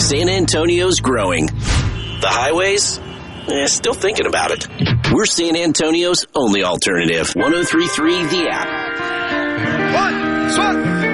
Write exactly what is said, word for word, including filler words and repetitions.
San Antonio's growing. The highways? Eh, still thinking about it. We're San Antonio's only alternative. one oh three point three The App. One, swat.